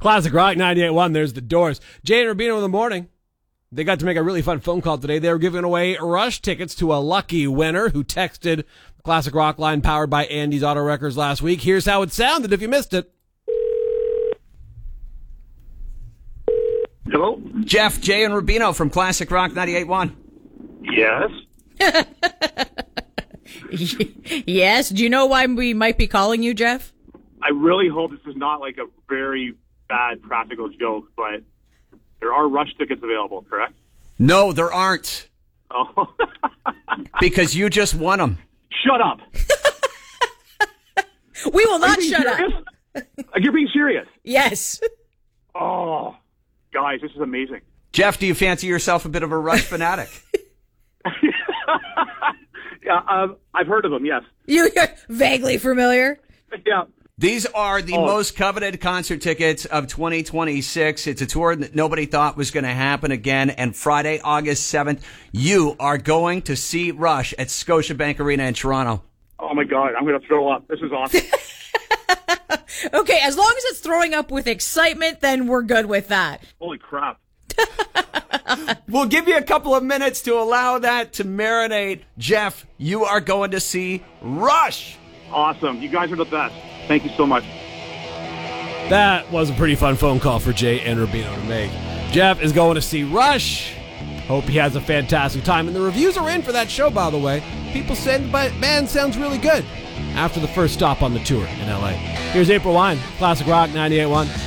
Classic Rock 98.1, there's the Doors. Jay and Rubino in the morning. They got to make a really fun phone call today. They were giving away Rush tickets to a lucky winner who texted the Classic Rock line powered by Andy's Auto Records last week. Here's how it sounded if you missed it. Hello? Jeff, Jay, and Rubino from Classic Rock 98.1. Yes? Yes. Do you know why we might be calling you, Jeff? I really hope this is not like a very bad practical joke, but there are Rush tickets available, correct? No, there aren't. Oh. Because you just won them. Shut up. We will not shut up. You're being serious? Yes. Oh, guys, this is amazing. Jeff, do you fancy yourself a bit of a Rush fanatic? Yeah, I've heard of them, yes. You're vaguely familiar? Yeah. These are the most coveted concert tickets of 2026. It's a tour that nobody thought was going to happen again. And Friday, August 7th, you are going to see Rush at Scotiabank Arena in Toronto. Oh, my God. I'm going to throw up. This is awesome. Okay, as long as it's throwing up with excitement, then we're good with that. Holy crap. We'll give you a couple of minutes to allow that to marinate. Jeff, you are going to see Rush. Awesome. You guys are the best. Thank you so much. That was a pretty fun phone call for Jay and Rubino to make. Jeff is going to see Rush. Hope he has a fantastic time. And the reviews are in for that show, by the way. People said the band sounds really good after the first stop on the tour in L.A. Here's April Wine, Classic Rock 98.1.